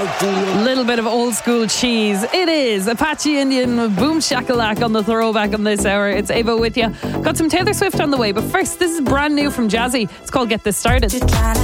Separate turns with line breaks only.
Little bit of old school cheese. It is Apache Indian Boom Shakalak on the throwback on this hour. It's Ava with you. Got some Taylor Swift on the way, but first, this is brand new from Jazzy. It's called Get This Started.